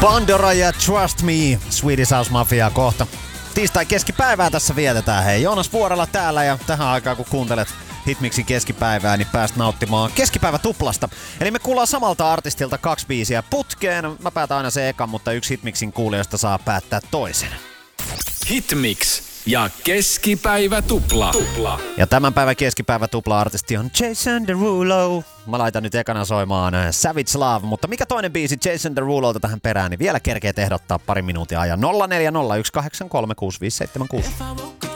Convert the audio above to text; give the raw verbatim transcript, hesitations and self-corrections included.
Pandora ja Trust Me, Swedish House Mafia kohta. Tiistai keskipäivää tässä vietetään. Hei, Joonas Vuorella täällä ja tähän aikaan kun kuuntelet Hitmixin keskipäivää, niin pääst nauttimaan keskipäivä tuplasta. Eli me kuullaan samalta artistilta kaksi biisiä putkeen. Mä päätän aina se ekan, mutta yksi Hitmixin kuulijoista saa päättää toisen. Hitmix ja keskipäivä tupla. tupla. Ja tämän päivän keskipäivä tupla-artisti on Jason Derulo. Mä laitan nyt ekana soimaan Savage Love, mutta mikä toinen biisi Jason Derulolta tähän perään, niin vielä kerkeet ehdottaa pari minuutin ajan. nolla neljä nolla yksi kahdeksan kolme kuusi viisi seitsemän kuusi.